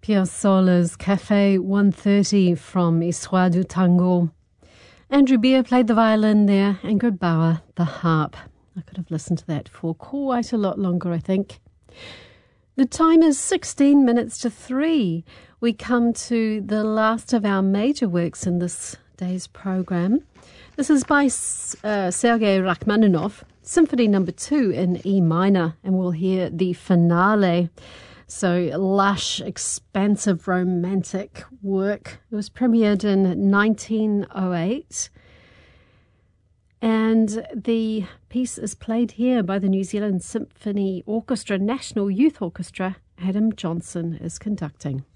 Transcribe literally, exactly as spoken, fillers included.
Piazzolla's Cafe one thirty from Histoire du Tango. Andrew Beer played the violin there, Ingrid Bauer the harp. I could have listened to that for quite a lot longer, I think. The time is sixteen minutes to three. We come to the last of our major works in this day's program. This is by uh, Sergei Rachmaninoff, Symphony Number Two in E minor, and we'll hear the finale. So lush, expansive, romantic work. It was premiered in nineteen oh eight. And the piece is played here by the New Zealand Symphony Orchestra, National Youth Orchestra. Adam Johnson is conducting.